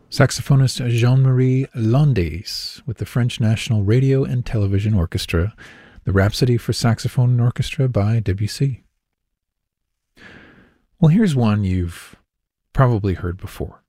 Saxophonist Jean-Marie Landes with the French National Radio and Television Orchestra, the Rhapsody for Saxophone and Orchestra by Debussy. Well, here's one you've probably heard before.